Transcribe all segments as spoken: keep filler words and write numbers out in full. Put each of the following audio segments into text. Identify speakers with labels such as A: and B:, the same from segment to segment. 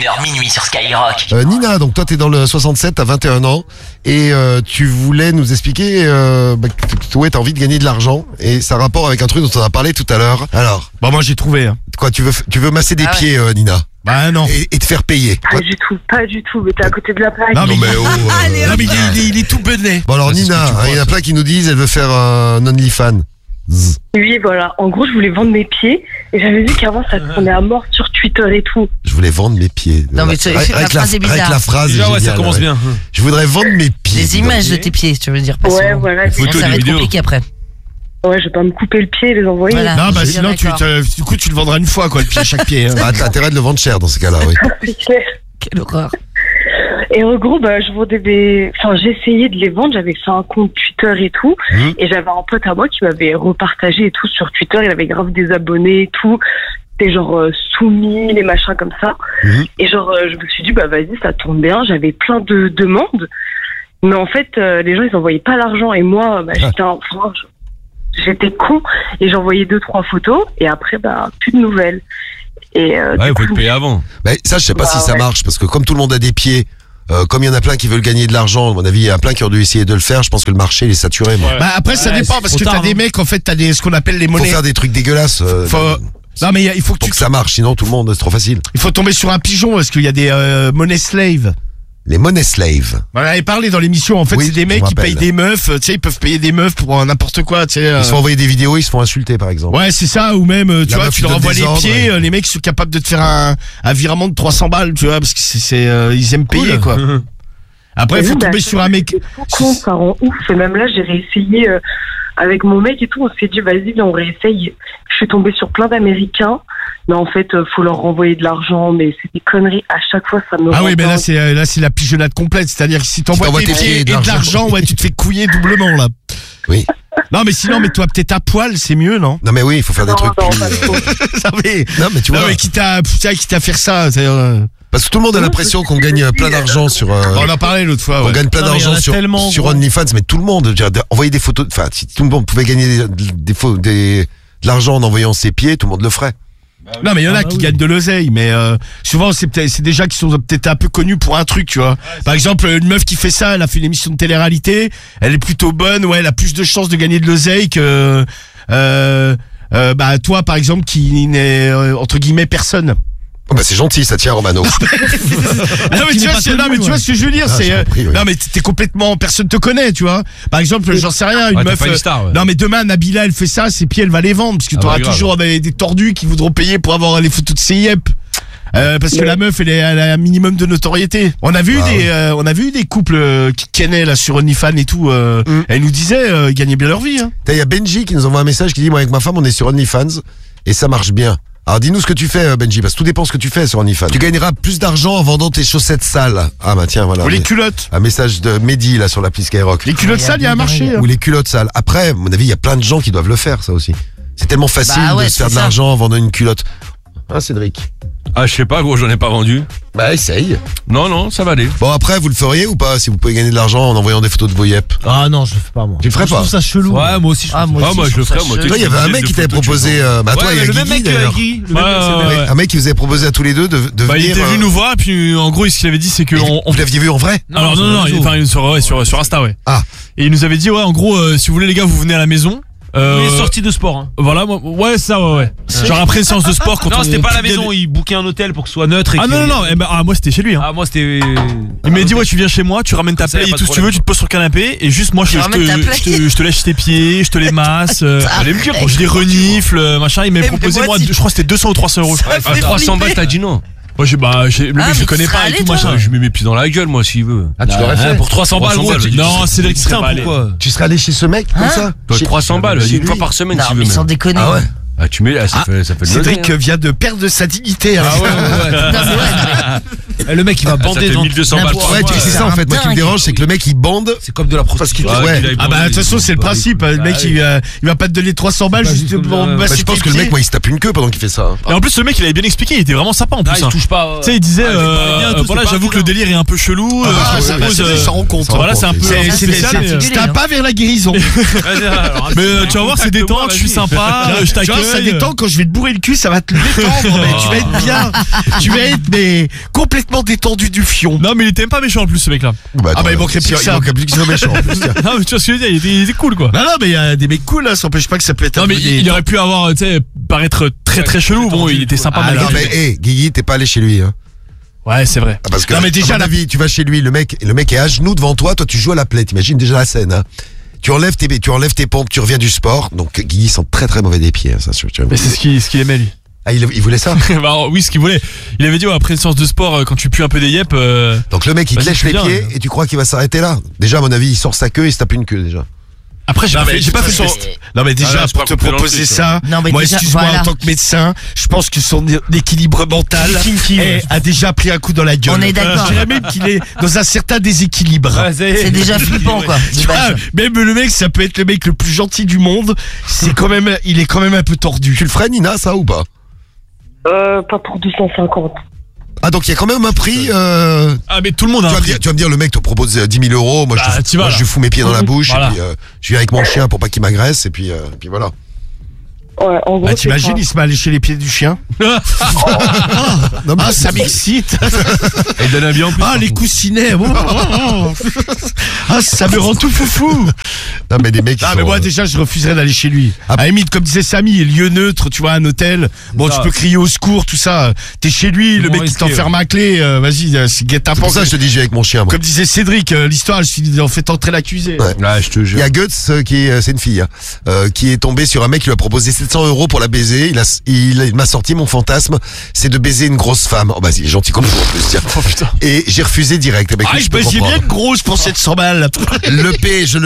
A: heures minuit sur Skyrock.
B: Euh, Nina, donc toi t'es dans le soixante-sept, t'as vingt et un ans et euh, tu voulais nous expliquer euh, bah, que ouais, t'as envie de gagner de l'argent et ça a rapport avec un truc dont on a parlé tout à l'heure. Alors,
C: Bon, moi j'ai trouvé. Hein.
B: quoi, tu veux tu veux masser des
D: Ah ouais.
B: pieds, euh, Nina,
C: Bah non.
B: et, et te faire payer.
E: Pas du tout, pas du tout, mais t'es à côté de la plaque.
C: Non, mais,
B: Non mais oh. euh,
D: Allez,
C: non, mais il, est, il est- il est tout bené.
B: Bon alors
C: Ah, c'est ce
B: Nina,
C: que tu
B: hein, il y en a
C: crois,
B: plein qui nous disent elle veut faire un OnlyFans. Zzz.
E: Oui, voilà. En gros, je voulais vendre mes pieds et j'avais vu qu'avant, ça tournait à mort sur Twitter et tout.
B: Je voulais vendre mes pieds.
D: Non, mais tu-
B: Avec-
D: la
B: avec
D: phrase est bizarre.
B: Avec la phrase.
F: Déjà,
B: est
F: ouais, ça
B: géniale,
F: commence
B: ouais.
F: bien.
B: Je voudrais vendre mes pieds.
D: Des images de tes pieds, tu veux dire. Pas
E: Ouais,
D: seulement.
E: voilà.
F: Des
E: j'ai-
F: photos,
D: Ça
F: des
D: va être
F: vidéos.
D: compliqué après.
E: Ouais, je vais pas me couper le pied et les envoyer.
D: Voilà.
C: Non, bah
D: Je suis
C: sinon, tu,
D: d'accord.
C: te- du coup, tu le vendras une fois, quoi, le pied, chaque pied. Hein.
B: Ah, t'as intérêt de le vendre cher dans ce cas-là, oui.
E: C'est clair.
D: Quelle horreur.
E: Et en gros, bah, je vendais des. Enfin, j'essayais de les vendre. J'avais fait un compte Twitter et tout.
B: Mhm.
E: Et j'avais un pote à moi qui m'avait repartagé et tout sur Twitter. Il avait grave des abonnés et tout. C'était genre euh, soumis, les machins comme ça.
B: Mhm.
E: Et genre, euh, je me suis dit, bah vas-y, ça tombe bien. J'avais plein de demandes. Mais en fait, euh, les gens, ils envoyaient pas l'argent. Et moi, bah, j'étais un. Enfin, je- j'étais con. Et j'envoyais deux, trois photos. Et après, bah, plus de nouvelles. Et euh,
F: Ouais,
E: du
F: il faut
E: coup,
F: te payer avant.
B: Mais ça, je sais pas
E: Bah,
B: si ça
E: ouais.
B: marche parce que comme tout le monde a des pieds, euh, comme il y en a plein qui veulent gagner de l'argent, à mon avis, il y a plein qui ont dû essayer de le faire. Je pense que le marché il est saturé. Moi.
C: Bah après, ça
F: Ouais,
C: dépend,
F: c'est
C: parce
F: trop
C: que t'as
F: tard,
C: des
F: hein.
C: mecs, en fait, t'as des, ce qu'on appelle les
B: Faut
C: monnaies.
B: faire des trucs dégueulasses euh,
C: Faut- Non, mais il faut que
B: pour
C: tu
B: que ça marche. Sinon, tout le monde, c'est trop facile.
C: il faut tomber sur un pigeon, parce qu'il y a des euh, monnaies slaves.
B: Les money slaves.
C: On en avait parlé dans l'émission, en fait,
B: Oui,
C: c'est des
B: je
C: mecs
B: me
C: qui
B: rappelle.
C: payent des meufs, tu sais, ils peuvent payer des meufs pour euh, n'importe quoi, tu sais. euh.
B: Ils se font envoyer des vidéos, ils se font insulter, par exemple.
C: Ouais, c'est ça, ou même, euh, tu
B: La
C: vois,
B: meuf
C: tu
B: lui
C: leur
B: donne
C: envoies
B: des
C: les
B: ordres,
C: pieds,
B: ouais.
C: euh, les mecs sont capables de te faire un, un virement de trois cents balles, tu vois, parce que c'est, c'est euh, ils aiment payer, quoi. Après, il faut
E: Oui, bah,
C: tomber
E: c'est
C: sur un
E: vrai
C: mec.
E: que c'est trop con, ça rend ouf. Et même là, j'ai réessayé euh, avec mon mec et tout. On s'est dit, vas-y, viens, on réessaye. Je suis tombée sur plein d'Américains. Mais en fait, euh, faut leur renvoyer de l'argent. Mais c'est des conneries. À chaque fois, ça me
C: Ah
E: rend
C: oui, mais là
E: dingue.
C: c'est euh, là c'est la pigeonnade complète, c'est-à-dire que si t'envoies
B: t'envoies
C: tes
B: tes
C: pieds
B: pieds
C: et
B: et
C: de
B: de
C: l'argent,
B: l'argent.
C: ouais, tu te fais couiller doublement là.
B: Oui.
C: Non mais sinon, mets-toi peut-être à poil, c'est mieux, non?
B: Non mais oui, il faut faire des
E: Non,
B: trucs
E: non,
B: plus.
E: pas
B: euh,
E: trop.
C: Non mais,
B: Non mais tu
C: non,
B: vois,
C: mais quitte à, putain, quitte à faire ça, c'est, euh,
B: parce que tout le monde a l'impression qu'on gagne euh, plein d'argent sur. euh,
C: on en parlait l'autre fois.
B: On
C: Ouais.
B: gagne plein
F: Non, mais il y en
B: d'argent
F: a
B: sur,
F: tellement,
B: sur
F: gros.
B: OnlyFans, mais tout le monde, je veux dire, envoyer des photos, enfin, si tout le monde pouvait gagner des, des, faux- des- de l'argent en envoyant ses pieds, tout le monde le ferait.
C: Non mais il y en a
F: Ah bah
C: qui
F: oui.
C: gagnent de l'oseille, mais euh, souvent c'est peut-être c'est déjà qui sont peut-être un peu connus pour un truc, tu vois. Par exemple, une meuf qui fait ça, elle a fait une émission de télé-réalité, elle est plutôt bonne, ouais, elle a plus de chances de gagner de l'oseille que euh, euh, bah toi par exemple qui n'est euh, entre guillemets personne.
B: Oh, bah c'est gentil, ça tient Romano.
C: Non mais, tu vois, c'est- non, mais tu vois ce que je veux dire,
B: Ah,
C: c'est
B: j'ai
C: euh,
B: compris, oui.
C: non mais t'es complètement personne te connaît, tu vois. Par exemple, j'en sais rien, une
F: Ouais, t'as
C: meuf
F: pas une
C: euh,
F: star, ouais.
C: non mais demain Nabila elle fait ça, ses pieds elle va les vendre parce que
F: Ah
C: t'auras
F: bah, grave.
C: toujours des, des tordus qui voudront payer pour avoir les photos de ses yep. Euh, parce que
E: Mais-
C: la meuf elle, est, elle a un minimum de notoriété. On a vu
B: Ah,
C: des
B: oui.
C: euh, on a vu des couples euh, qui kennaient là sur OnlyFans et tout euh,
B: Mm.
C: elle nous disait euh, ils gagnaient bien leur vie hein.
B: Il y a Benji qui nous envoie un message qui dit, moi avec ma femme, on est sur OnlyFans et ça marche bien. Alors dis-nous ce que tu fais, euh, Benji, parce que tout dépend ce que tu fais sur OnlyFans. Tu gagneras plus d'argent en vendant tes chaussettes sales. Ah bah tiens, voilà.
C: Ou les
B: Mais-
C: culottes.
B: Un message de Mehdi là sur l'appli Skyrock.
C: Les culottes sales, il y a un marché. hein.
B: Ou les culottes sales. Après, à mon avis, il y a plein de gens qui doivent le faire, ça aussi. C'est tellement facile
D: Bah ouais,
B: de se faire
D: c'est
B: de
D: ça.
B: l'argent en vendant une culotte. Hein, Cédric?
F: Ah, je sais pas, gros, j'en ai pas vendu.
B: Bah, essaye.
F: Non, non, ça va aller.
B: Bon, après, vous le feriez ou pas, si vous pouvez gagner de l'argent en envoyant des photos de vos yep?
G: Ah non, je le fais pas moi.
B: Tu le ferais
G: Je
B: pas?
G: trouve ça chelou.
F: Ouais, moi aussi, je
D: Ah,
F: trouve
D: moi
F: ça.
D: aussi,
F: moi,
D: je
F: je le
D: trouve
F: ferais,
D: ça
F: moi. tu sais,
B: Toi, il y avait un
F: des
B: mec qui t'avait
F: photos, tu
B: proposé,
F: vois.
B: euh, bah, toi,
F: Ouais,
B: il y a
F: mais le
B: Guigui,
F: même mec, euh,
B: d'ailleurs.
F: Guy, le
G: Ouais,
F: même, c'est le
G: ouais,
F: même.
G: ouais.
B: Un mec qui vous avait proposé à tous les deux de, de
G: Bah, il
B: venir.
G: était venu
B: euh,
G: nous voir, et puis en gros, ce qu'il avait dit, c'est que
B: et
G: on, on-
B: Vous l'aviez vu en vrai?
G: Alors non, non, non, il- enfin sur, ouais, sur, sur Insta, ouais.
B: Ah.
G: Et il nous avait dit, ouais, en gros, euh, si vous voulez les gars, vous venez à la maison. Euh,
F: Il est sorti de sport. Hein.
G: Voilà, moi- ouais, ça, ouais, ouais. Genre après une séance de sport, quand
F: Non,
G: on
F: c'était pas à la
G: on-
F: maison, il bouquait un hôtel pour que ce soit neutre. Et
G: Ah
F: que-
G: non, non, non, eh ben, ah, moi c'était chez lui. Hein.
F: Ah, moi c'était.
G: Il m'a dit, ouais, tu viens chez moi, tu ramènes ta
F: Comme ça, y a
G: play et
F: pas
G: tout
F: de
G: ce que tu veux,
F: problème.
G: tu te poses sur le canapé et juste moi je,
D: Tu
G: je
D: ramènes ta
G: te,
D: play.
G: je, te, je te lèche tes pieds, je te les masse, euh,
D: Ça
G: allez me dire, je les
D: fait
G: renifle, euh, machin. Il m'a
D: Eh, mais
G: proposé,
D: moi,
G: moi,
D: tu-
G: je crois que c'était deux cents ou trois cents euros. je crois.
D: Ça
F: À
D: fait
F: trois cents
D: flipper.
F: balles, t'as dit non.
G: Moi, j'ai, bah, j'ai, le
D: Ah,
G: mec, je
D: mais
G: le
D: tu
G: connais
D: serais
G: pas et
D: allé,
G: tout,
D: toi
G: machin.
F: Je mets mes pieds dans la gueule, moi, s'il veut.
B: Ah, tu l'aurais fait?
F: Pour trois cents balles, gros. tu-
G: Non,
F: tu-
G: c'est
F: tu
G: l'extrême,
F: serais pas allé.
G: pourquoi?
B: Tu serais allé chez ce mec, comme
D: Hein
B: ça?
F: Toi,
B: Chez-
F: trois cents balles,
B: chez
F: une fois
B: lui.
F: par semaine,
D: Non,
F: s'il
D: mais
F: veut.
D: sans
F: même.
D: déconner.
B: Ah ouais?
F: Ah, tu mets, ah, ça
C: Ah,
F: fait ça fait de
C: Cédric
F: l'oseille, hein.
C: vient de perdre sa dignité. hein.
F: Ah ouais, ouais, ouais.
D: Non, mais ouais.
F: Eh, Le mec il va
A: Ah, ça
F: bander
A: fait
F: dans
A: mille deux cents balles
D: n'importe
A: par
B: Ouais,
A: mois.
B: tu- c'est ça en fait. Moi qui me
D: dingue.
B: dérange, c'est que le mec il bande.
F: C'est comme de la
B: Parce qu'il
F: prostitution.
B: ouais.
A: qu'il aille
C: Ah bah de toute façon c'est le principe, le mec il va, il va pas te donner trois cents balles
F: Pas
C: juste
F: juste
C: pour
F: comme ça.
B: Bah,
C: masser
B: je pense
C: tes
B: que le mec,
C: pieds.
B: moi, il se tape une queue pendant qu'il fait ça. hein.
G: Et en plus, le mec, il avait bien expliqué, il était vraiment sympa en
F: Ah,
G: plus.
F: il
G: hein.
F: touche pas.
G: Tu sais, il disait,
F: Ah, il
G: euh,
F: fait pas bien, tout,
G: voilà,
F: c'est pas
G: j'avoue que le
F: bien.
G: délire est un peu chelou.
B: Ah,
G: euh,
B: ouais,
G: je
B: bah,
G: propose,
B: c'est-
G: euh,
B: ils s'en rendent compte.
G: Voilà, c'est un peu
C: C'est-
G: un peu
C: c'est-
G: spécial,
C: c'est-
G: mais, euh,
C: c'est un pas vers la guérison.
G: Mais euh, tu vas voir, c'est détente, je suis sympa, euh, je
C: Tu vois, ça
G: t'accueille.
C: détend quand je vais te bourrer le cul, ça va te détendre, mais tu vas être bien. Tu vas être mais, complètement détendu du fion.
G: Non, mais il était même pas méchant en plus, ce mec-là.
B: Bah,
C: Ah bah, il manquerait plus que ça.
B: Il manquerait plus qu'il soit méchant en plus. tiens.
G: Non, mais tu vois ce que je veux dire, il était, il était cool quoi.
C: Non, non, mais il y a des mecs cool, là, ça n'empêche pas que ça peut être un
G: Non, mais
C: peu
G: il,
C: des-
G: il aurait pu avoir, tu sais, paraître très très chelou. Bon, il était sympa
C: Ah,
G: malgré
B: Non,
G: tout.
B: mais, hé, Guigui, t'es pas allé chez lui, hein.
G: Ouais, c'est vrai.
B: Ah, parce que,
C: Non, mais déjà,
B: à mon
C: la-
B: avis, tu vas chez lui, le mec, le mec est à genoux devant toi, toi, tu joues à la plaie, t'imagines déjà la scène, hein. Tu enlèves tes, tu enlèves tes pompes, tu reviens du sport, donc Guigui sent très très mauvais des pieds, hein, ça, tu vois.
G: Mais c'est ce qu'il ce qu'il aimait lui.
B: Ah, il, il voulait ça?
G: Bah, oui, ce qu'il voulait. Il avait dit, ouais, après une séance de sport, euh, quand tu pues un peu des yep, euh,
B: Donc le mec, il te
G: Vas-y,
B: lèche
G: tu
B: les
G: viens,
B: pieds,
G: hein.
B: et tu crois qu'il va s'arrêter là? Déjà, à mon avis, il sort sa queue et il se tape une queue, déjà.
G: après j'ai
C: Non,
G: pas
C: mais
G: fait, j'ai pas fait
C: son-
G: son.
C: Non, mais déjà,
A: Ah, là, c'est
C: pour
A: pas
C: te
A: compris dans le
C: proposer
A: truc,
C: ça,
D: Non, mais
C: moi,
D: déjà,
C: excuse-moi,
D: voilà.
C: en tant que médecin, je pense que son é- équilibre mental est- a déjà pris un coup dans la gueule.
D: On est d'accord.
C: Je dirais même qu'il est dans un certain déséquilibre.
D: C'est déjà flippant, quoi. de
C: Tu vois,
D: base.
C: même le mec, ça peut être le mec le plus gentil du monde, c'est quand même, il est quand même un peu tordu.
B: Tu le ferais, Nina, ça, ou pas?
E: Euh, pas pour deux cent cinquante.
B: Ah, donc il y a quand même un prix, euh,
G: Ah, mais tout le monde a
B: tu
G: un
B: vas, me
G: prix.
B: dire, tu vas me dire, le mec te propose euh, dix mille euros, moi, je,
G: Bah,
B: te-
G: tu vas,
B: moi
G: là.
B: je lui fous mes pieds dans la bouche,
G: Voilà.
B: et puis euh, je viens avec mon chien pour pas qu'il m'agresse, et puis, euh, et puis voilà.
E: Ouais, en gros,
C: Ah,
E: c'est
C: t'imagines,
E: ça.
C: il se met à lécher les pieds du chien.
B: Non, mais
C: Ah, ça m'excite.
F: Et donne un bien en plus.
C: Ah, les coussinets. Oh, oh, oh. Ah, ça me rend tout foufou.
B: non, mais les mecs, ils
C: Ah, mais
B: sont,
C: moi,
B: euh,
C: déjà, je refuserais d'aller chez lui.
B: Ah.
C: À la limite, comme disait Samy, lieu neutre, tu vois, un hôtel. Bon,
F: Ça.
C: tu peux crier au secours, tout ça. T'es chez lui, le
F: moins
C: mec qui
F: risqué,
C: t'enferme à clé, euh, vas-y, euh, c'est guet-apens.
B: c'est pour ça que je te dis, je vais avec mon chien, moi.
C: Comme disait Cédric, euh, l'histoire, elle se dit, on fait entrer l'accusé.
B: Ouais.
F: Là, je te
B: Il
F: jure.
B: y a Guts, euh, qui est, euh, c'est une fille, hein, euh, qui est tombée sur un mec qui lui a proposé sept cents euros pour la baiser. Il a, il, il m'a sorti mon fantasme, c'est de baiser une grosse femme. Oh, bah, il est gentil comme vous, en plus, tiens.
G: Oh putain.
B: Et j'ai refusé direct. Eh ben,
C: Ah,
B: écoute,
C: je
B: je peux
C: me suis
B: comprendre.
C: bien grosse pour sept cents balles.
B: Le P, je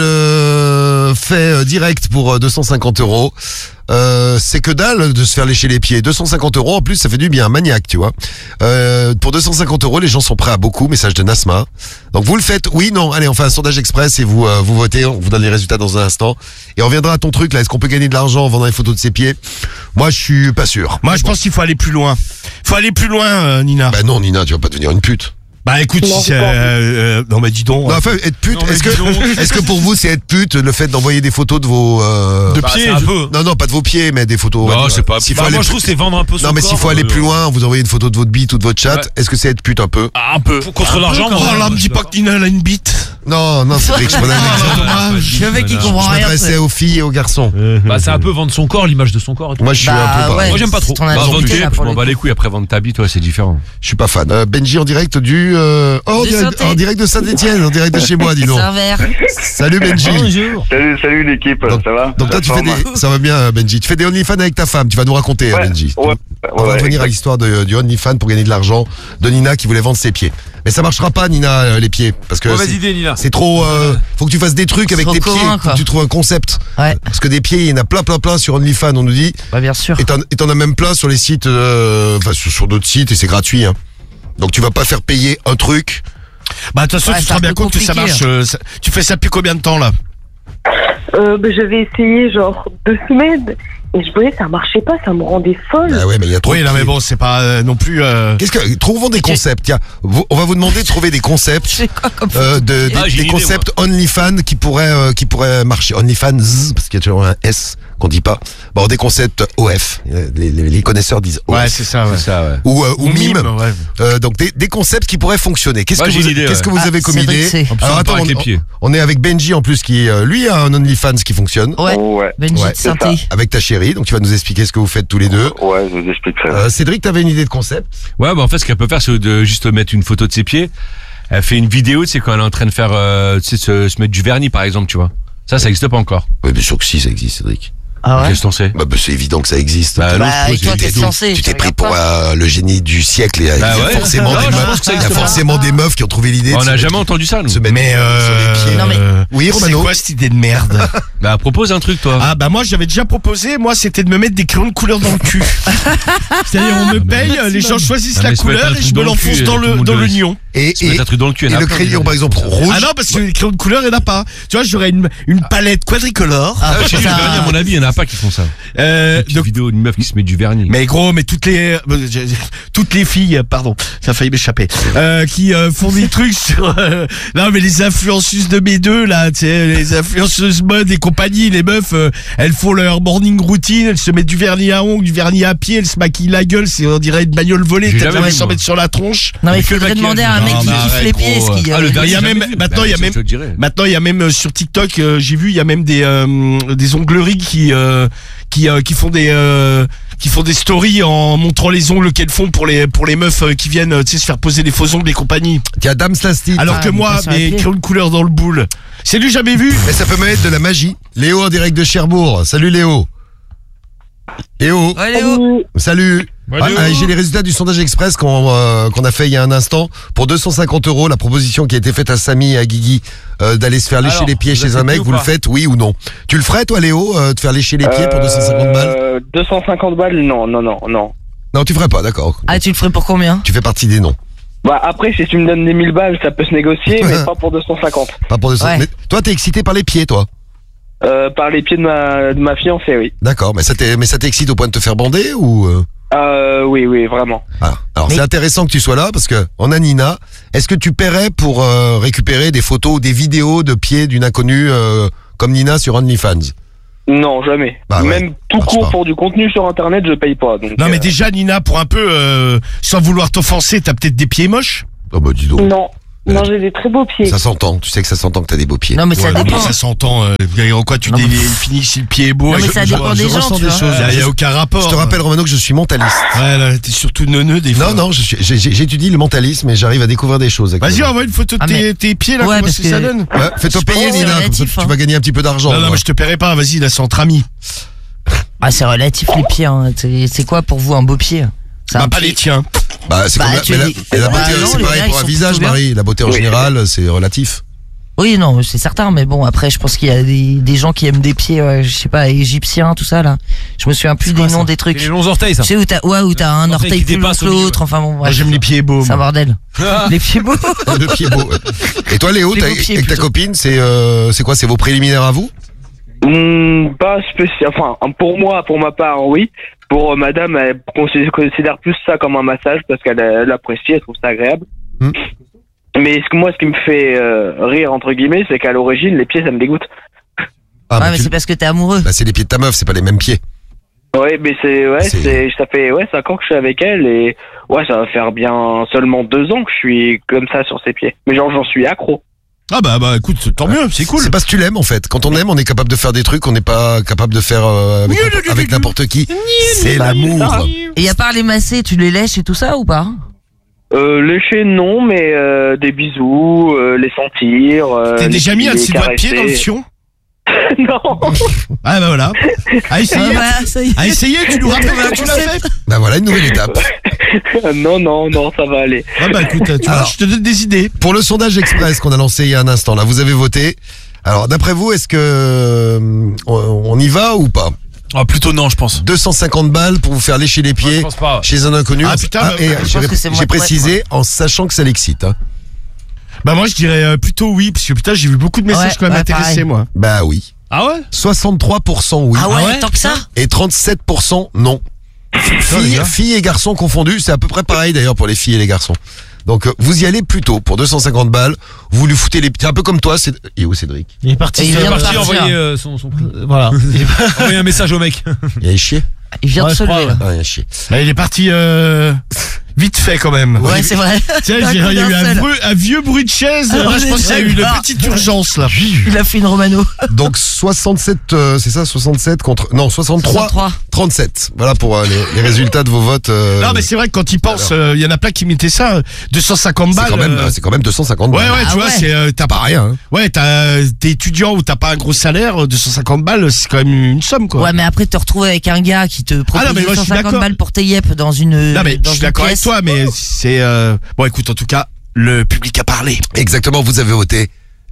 B: le fais euh, direct pour euh, deux cent cinquante euros. Euh, c'est que dalle de se faire lécher les pieds. deux cent cinquante euros, en plus, ça fait du bien. Maniaque, tu vois. Euh, pour deux cent cinquante euros, les gens sont prêts à beaucoup. Message de Nasma. Donc, vous le faites? Oui, non. Allez, on fait un sondage express et vous, euh, vous votez. On vous donne les résultats dans un instant. Et on reviendra à ton truc, là. Est-ce qu'on peut gagner de l'argent en vendant les photos de ses pieds? Moi, je suis pas sûr.
C: Moi, je pense qu'il faut aller plus loin. Faut aller plus loin, euh, Nina.
B: Bah non, Nina, tu vas pas devenir une pute.
C: Bah, écoute,
E: Non,
C: si
E: j'ai
C: c'est,
E: pas envie.
C: euh, euh, non, mais dis donc.
B: Non, enfin, être pute,
F: Non, mais
B: est-ce
F: dis donc.
B: que, est-ce que pour vous, c'est être pute, le fait d'envoyer des photos de vos, euh,
G: De
F: Bah,
G: pied.
F: c'est un peu.
B: non, non, pas de vos pieds, mais des photos. on va
A: Non,
B: dire,
A: c'est pas-
B: s'il faut
F: Bah,
B: aller
F: moi, je
B: plus-
F: trouve que c'est vendre un peu son
B: Non, mais s'il
F: corps,
B: faut aller
F: euh,
B: plus loin, vous envoyez une photo de votre bite ou de votre chatte,
F: Ouais.
B: est-ce que c'est être pute un peu?
G: Ah, un peu.
F: Contre l'argent,
C: Oh
F: moi,
C: là, me
F: je
C: dis
F: sais
C: pas que Nina, elle a une bite.
B: Non, non, c'est vrai que je prenais un exemple.
F: Ah,
D: Le mec, il
F: voilà.
D: comprend
B: Je
D: rien.
B: m'adressais aux filles et aux garçons.
F: Bah, c'est un peu vendre son corps, l'image de son corps et tout.
B: Moi, je suis un peu
D: Bah
B: pareil.
D: ouais,
F: Moi, j'aime pas trop.
D: c'est ton
A: Bah,
D: avis,
A: vendre tes,
D: là,
A: je
D: pour
A: m'en
D: le
A: bats
D: coup.
A: les couilles. Après, vendre ta bite, ouais, c'est différent.
B: Je suis pas fan. Euh, Benji en direct du, euh... oh, en
D: Du
B: direct,
D: Santé.
B: en direct de Saint-Etienne, en direct de chez moi, dis donc.
D: C'est un verre.
B: Salut Benji.
F: Bonjour.
H: Salut, salut l'équipe,
B: Donc-
H: ça va?
B: Donc toi, tu fais des, ça va bien, Benji. Tu fais des OnlyFans avec ta femme. Tu vas nous raconter, hein,
H: Ouais,
B: Benji.
H: ouais,
B: On va
H: ouais,
B: revenir à
H: exact.
B: l'histoire de, du OnlyFans pour gagner de l'argent de Nina qui voulait vendre ses pieds. Mais ça marchera pas, Nina, euh, les pieds, parce que
F: Mauvaise
B: c'est-
F: idée, Nina.
B: c'est trop. Euh, faut que tu fasses des trucs avec
D: trop
B: tes pieds.
D: commun,
B: Faut que
D: quoi.
B: tu trouves un concept.
D: Ouais,
B: Parce que des pieds, il y en a plein, plein, plein sur OnlyFans, on nous dit.
D: bah bien sûr.
B: Et t'en et t'en as même plein sur les sites, euh, enfin sur, sur d'autres sites, et c'est gratuit. Hein. Donc tu vas pas faire payer un truc.
C: Bah, de toute façon,
D: Ouais,
C: tu te
D: c'est
C: rends
D: un
C: bien
D: peu
C: compte que ça
D: compliqué,
C: marche. euh, ça- tu fais ça depuis combien de temps, là?
E: Euh, bah, j'avais essayé genre deux semaines et je voyais ça marchait pas, ça me rendait folle.
B: Ah ouais, mais il y a trop.
C: Oui,
B: de
C: non, mais
B: pieds.
C: bon, c'est pas euh, non plus. euh,
B: Qu'est-ce que trouvons des concepts. Tiens, vous- on va vous demander de trouver des concepts.
D: C'est quoi comme
B: Euh, de, des,
A: Ah, j'ai
B: des
A: une idée,
B: concepts OnlyFans qui pourraient euh, qui pourraient marcher. OnlyFans parce qu'il y a toujours un S qu'on dit pas. Bon, des concepts O F. Les, les, les connaisseurs disent O F.
C: Ouais, c'est ça, ouais.
F: C'est ça, ouais.
B: ou euh, ou mime.
C: ouais.
B: Euh, donc des, des concepts qui pourraient fonctionner. Qu'est-ce
A: Moi,
B: que
A: j'ai
B: vous
A: une idée,
B: qu'est-ce que vous
D: Ah,
B: avez comme
D: Cédric,
B: idée
D: c'est-
A: En plus,
B: Alors
A: on
B: attends,
A: part avec
B: on,
A: les pieds.
B: on est avec Benji en plus qui euh, lui a un OnlyFans qui fonctionne
D: Ouais,
H: Ouais,
D: Benji
B: Ouais,
D: de
H: c'est
D: Sainté.
B: avec ta chérie. Donc tu vas nous expliquer ce que vous faites tous les deux.
H: ouais, je vous expliquerai.
B: Euh, Cédric, t'avais une idée de concept?
A: Ouais, bah en fait, ce qu'elle peut faire, c'est de juste mettre une photo de ses pieds. Elle fait une vidéo, tu sais, quand elle est en train de faire, euh, tu sais, se, se mettre du vernis, par exemple, tu vois. Ça, ça existe pas encore.
B: Oui, bien sûr que si, ça existe, Cédric.
D: Ah ouais.
A: Qu'est-ce que t'en sais?
B: Bah, bah, c'est évident que ça existe.
A: Bah,
D: Bah,
A: non,
D: et toi,
A: c'est-
D: t'es
A: c'est-
D: censé.
B: Tu t'es
D: tu
B: pris
D: regardes
B: pour
D: pas.
B: euh, le génie du siècle. Il y a,
A: Bah
B: il y a
A: ouais.
B: forcément,
A: Non,
B: des,
A: je
B: meufs,
A: pense que ça
B: il y a
A: existe
B: forcément des meufs qui ont trouvé l'idée. de
A: On
B: se
A: n'a
B: mettre-
A: jamais entendu ça, nous.
B: se mettre
C: Mais euh,
B: sur les pieds.
D: Non, mais-
B: Oui,
C: c'est
B: Romano.
C: quoi cette idée de merde?
A: Bah, propose un truc, toi.
C: Ah bah moi j'avais déjà proposé, moi c'était de me mettre des crayons de couleur dans le cul. C'est-à-dire on me paye, les gens choisissent
A: Ah,
C: la
A: mais se mettre
C: couleur
A: un
C: et
A: truc
C: je
A: dans
C: me
A: le
C: l'enfonce
A: cul,
C: dans
A: tout le
C: le
A: monde
C: dans
A: le-
C: le nion.
B: Et,
A: Se mettre un truc dans le cul, il
B: et
A: y en a
B: le
A: plein,
B: crayon,
A: des-
B: par exemple, rouge.
C: Ah non parce que les crayons de couleur il n'y en a pas. Tu vois j'aurais une, une palette quadricolore.
D: Ah,
A: Ah, chez
D: putain.
A: le vernis, à mon avis, il y en a pas qui font ça.
C: Euh,
A: Une
C: donc-
A: vidéo d'une meuf qui se met du vernis.
C: mais gros, mais toutes les euh, j'ai- j'ai- toutes les filles, pardon, ça a failli m'échapper, euh, qui euh, font des trucs sur euh, non mais les influenceuses de B deux là, tu sais, les influenceuses mode et compagnie, les meufs, euh, elles font leur morning routine, elles se mettent du vernis à ongles, du vernis à pied, elles se maquillent la gueule, c'est on dirait une bagnole volée,
A: J'ai
C: t'as
A: jamais
C: envie de
A: vu,
C: s'en
A: moi.
C: mettre sur la tronche.
D: Non, mais il
A: que le
D: faudrait demander à un
C: maquillage.
D: mec
C: Non,
D: qui
C: mais
D: kiffe
C: arrête,
D: les pieds.
A: gros.
D: ce qu'il
A: Ah, le
D: euh,
A: dernier,
C: Il y a
A: jamais
C: même
A: vu.
C: maintenant
A: Bah,
C: il y a
A: ça,
C: même
A: je te le dirais.
C: Maintenant, il y a même euh, sur TikTok, euh, j'ai vu, il y a même des euh, des ongleries qui euh, qui euh, qui font des euh, qui font des stories en montrant les ongles qu'elles font pour les pour les meufs euh, qui viennent, euh, tu sais, se faire poser des faux ongles et compagnie.
B: Tiens, Dame Slasty.
C: Alors
D: Ah,
C: que
D: mais
C: moi,
D: pas sur les
C: mes
D: pieds.
C: crayons de couleur dans le boule, c'est du jamais vu.
B: Mais ça peut même être de la magie. Léo en direct de Cherbourg. Salut Léo. Léo.
D: Ouais, Léo.
B: Salut.
A: Ouais,
B: Ah,
A: Léo.
B: ah, j'ai les résultats du sondage express qu'on euh, qu'on a fait il y a un instant. Pour deux cent cinquante euros, la proposition qui a été faite à Samy et à Guigui euh, d'aller se faire lécher
A: Alors,
B: les pieds
A: vous
B: chez un
A: acceptez
B: mec,
A: ou
B: vous le
A: pas
B: faites, oui ou non? Tu le ferais toi Léo, euh, de faire lécher les pieds pour deux cent cinquante balles?
H: Euh, deux cent cinquante balles, non, non, non, non.
B: Non, tu ferais pas, d'accord.
D: Ah, tu le ferais pour combien?
B: Tu fais partie des noms.
H: Bah après, si tu me donnes des mille balles, ça peut se négocier, mais pas pour deux cent cinquante.
B: Pas pour deux cents.
D: Ouais.
B: Mais toi, t'es excité par les pieds, toi?
H: Euh, par les pieds de ma, de ma fiancée, oui.
B: D'accord, mais ça t'est- mais ça t'excite au point de te faire bander ou euh
H: Euh, oui, oui, vraiment.
B: Voilà. Alors
D: Mais-
B: c'est intéressant que tu sois là parce que on a Nina. Est-ce que tu paierais pour euh, récupérer des photos ou des vidéos de pieds d'une inconnue euh, comme Nina sur OnlyFans?
H: Non, jamais.
B: Bah ouais,
H: Même tout
B: marche
H: court
B: pas.
H: pour du contenu sur Internet, je paye pas. Donc,
C: Non mais
H: euh,
C: déjà Nina, pour un peu, euh, sans vouloir t'offenser, t'as peut-être des pieds moches.
B: Oh bah dis donc.
E: Non, non, j'ai des très beaux pieds.
B: Ça s'entend. Tu sais que ça s'entend que t'as des beaux pieds.
D: Non, mais ça
C: Ouais,
D: dépend.
C: Ça s'entend. Euh, en quoi tu
D: Non, mais-
C: définis si le pied est beau?
D: Non, mais
C: je-
D: ça
C: je-
D: dépend
C: je
D: des gens,
C: ressens
D: tu
C: des
D: vois.
C: choses. Il y a aucun rapport.
B: Je te rappelle Romano que je suis mentaliste.
C: Ouais, là, t'es surtout neuneux des fois.
B: Non non, je suis- j'ai- j'ai- j'étudie le mentalisme et j'arrive à découvrir des choses. avec
C: Vas-y,
B: le-
C: envoie une photo de
D: Ah,
C: tes,
D: mais-
C: tes pieds là,
D: Ouais,
C: comment
D: parce
C: est-ce que ça
D: que-
C: donne?
B: Ouais, fais-toi
D: Je
B: payer
D: pense que c'est
B: Nina, comme ça,
D: relatif,
B: tu
D: hein.
B: vas gagner un petit peu d'argent.
C: Non, non,
B: moi.
C: mais je te paierai pas, vas-y, là, c'est entre amis.
D: Ah, c'est relatif les pieds. Hein. C'est c'est quoi pour vous un beau pied? C'est
C: Bah,
D: un
C: pas
D: pied-
C: les tiens.
B: Bah c'est
D: Bah,
B: comme la,
D: tu
B: mais la,
D: dis-
B: mais la
D: Ah,
B: beauté,
D: non,
B: c'est
D: les
B: pareil
D: gars,
B: pour
D: ils
B: un
D: sont
B: visage,
D: plutôt bien.
B: Marie. La beauté en
H: Oui.
B: général, c'est relatif.
D: Oui, non, c'est certain, mais bon, après, je pense qu'il y a des, des gens qui aiment des pieds, ouais, je sais pas, égyptiens, tout ça, là. Je me souviens plus
F: C'est
D: des
F: quoi,
D: noms
F: ça
D: des
F: C'est
D: trucs.
F: les longs orteils, ça.
D: Tu sais où t'as, ouais, où t'as un
F: Orteil
D: orteil
F: qui
D: plus long
F: dépasse
D: que
F: au milieu.
D: l'autre, enfin bon,
C: Moi,
D: bref.
C: j'aime les pieds beaux.
D: C'est un
C: moi.
D: bordel. Les pieds beaux.
B: Le pied beau. Et toi Léo,
D: Les
B: t'as-
D: beaux pieds,
B: avec ta
D: plutôt.
B: copine, c'est euh, c'est quoi? C'est vos préliminaires à vous?
H: hmm, pas spécial. Enfin, pour moi, pour ma part, oui. Pour euh, madame, elle considère, considère plus ça comme un massage parce qu'elle elle apprécie, elle trouve ça agréable.
B: Hmm.
H: Mais ce que moi, ce qui me fait euh, rire, entre guillemets, c'est qu'à l'origine, les pieds, ça me dégoûte.
B: Ah,
D: Ouais,
B: bah,
D: mais
B: tu-
D: c'est parce que t'es amoureux.
B: bah, c'est les pieds de ta meuf, c'est pas les mêmes pieds.
H: Ouais, mais c'est, ouais,
B: C'est-
H: c'est, ça fait, ouais, cinq ans que je suis avec elle et, ouais, ça va faire bien seulement deux ans que je suis comme ça sur ses pieds. Mais genre, j'en suis accro.
C: Ah bah, bah, écoute, tant mieux, c'est cool.
B: C'est parce que tu l'aimes en fait. Quand on aime, on est capable de faire des trucs qu'on n'est pas capable de faire euh, avec, n'importe- avec n'importe qui. C'est
H: Bah,
B: l'amour.
H: c'est ça.
D: Et à part les masser, tu les lèches et tout ça ou pas?
H: Euh, lécher, non, mais, euh, des bisous, euh, les sentir. Euh,
C: T'as
H: les-
C: déjà mis un de
H: les
C: ses doigts de pied dans le
H: caresser.
C: fion?
H: Non.
C: Ah bah voilà. À essayer.
D: Ah bah, ça y est.
C: À essayer, tu nous rappelles quand tu l'as fait?
B: Bah voilà une nouvelle étape.
H: non, non, non, ça va aller.
C: Ah bah écoute, tu vois,
B: Alors.
C: je te donne des idées.
B: Pour le sondage express qu'on a lancé il y a un instant, là, vous avez voté. Alors d'après vous, est-ce que euh, on, on y va ou pas?
G: Ah, plutôt non, je pense.
B: deux cent cinquante balles pour vous faire lécher les
F: Je
B: pieds
F: pense pas.
B: chez un inconnu.
C: Ah, putain, bah,
B: et
C: je
B: j'ai
D: pense que c'est moi
B: j'ai
D: pour
B: précisé en sachant que ça l'excite. Hein.
C: Bah moi je dirais euh, plutôt oui, parce que putain j'ai vu beaucoup de messages
D: Ouais,
C: qui m'ont
D: ouais,
C: intéressé
D: pareil.
C: moi.
B: Bah oui.
G: Ah ouais?
B: soixante-trois pour cent oui.
D: Ah ouais,
G: ouais
D: tant que ça?
B: Et trente-sept pour cent non.
C: les
B: Filles,
C: gars.
B: filles et garçons confondus, c'est à peu près pareil d'ailleurs pour les filles et les garçons. Donc euh, vous y allez plutôt pour deux cent cinquante balles, vous lui foutez les c'est un peu comme toi, c'est et où Cédric?
F: Il est parti.
D: Et il
F: il est
D: vient de
F: parti
D: partir.
F: envoyer euh, son, son prix.
G: Voilà. Envoyer un message au mec.
B: Il y a chier.
D: Il vient
F: Ouais,
D: de se
F: je crois,
D: lever, là.
B: Ah, il y a chier.
C: Bah, il est parti euh... Vite fait quand même.
D: Ouais, c'est vrai.
C: Tiens,
D: D'un
C: il y
D: coup
C: a eu
D: d'un
C: un,
D: seul.
C: bruit- un vieux bruit de chaise.
D: Ah,
C: Là,
D: on
C: je
D: est
C: pense qu'il y a eu une
D: d'accord.
C: petite urgence là.
D: Il a fait une Romano.
B: Donc soixante-sept, euh, c'est ça, soixante-sept contre, non, soixante-trois,
D: soixante-trois.
B: trente-sept. Voilà pour euh, les, les résultats de vos votes. euh,
C: Non mais c'est vrai que quand ils pensent, il euh, y en a plein qui mettaient ça, deux cent cinquante
B: c'est
C: balles.
B: quand même,
C: euh,
B: c'est quand même deux cent cinquante
C: Ouais
B: balles.
C: ouais,
D: Ah
C: tu vois,
D: ouais.
C: c'est euh, t'as
B: Pas rien, hein.
C: Ouais, t'as t'es étudiant ou t'as pas un gros salaire, deux cent cinquante balles, c'est quand même une somme quoi.
D: Ouais, mais après te retrouver avec un gars qui te propose
C: Ah non, mais moi, je
D: deux
C: suis
D: cent cinquante
C: d'accord.
D: balles pour tes yep dans une
C: Non mais
D: dans
C: je suis
D: une
C: d'accord avec
D: pièce.
C: toi, mais c'est euh... bon. Écoute, en tout cas, le public a parlé.
B: Exactement, vous avez voté.